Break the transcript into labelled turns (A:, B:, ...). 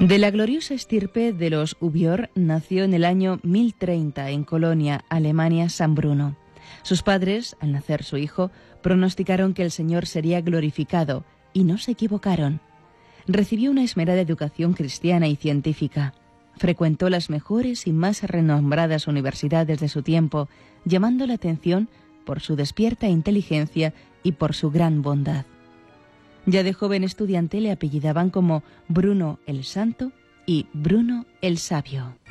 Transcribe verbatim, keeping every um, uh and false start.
A: De la gloriosa estirpe de los Ubior nació en el año mil treinta en Colonia, Alemania, San Bruno. Sus padres, al nacer su hijo, pronosticaron que el Señor sería glorificado, y no se equivocaron. Recibió una esmerada educación cristiana y científica. Frecuentó las mejores y más renombradas universidades de su tiempo, llamando la atención por su despierta inteligencia y por su gran bondad. Ya de joven estudiante le apellidaban como Bruno el Santo y Bruno el Sabio.